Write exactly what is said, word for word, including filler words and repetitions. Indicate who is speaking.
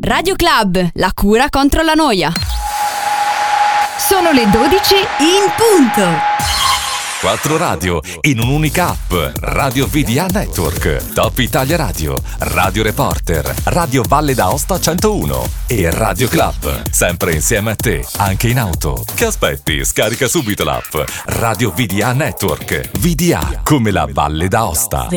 Speaker 1: Radio Club, la cura contro la noia.
Speaker 2: Sono le dodici in punto.
Speaker 3: Quattro radio in un'unica app. Radio V D A Network, Top Italia Radio, Radio Reporter, Radio Valle d'Aosta centouno e Radio Club. Sempre insieme a te, anche in auto. Che aspetti? Scarica subito l'app. Radio V D A Network. V D A come la Valle d'Aosta.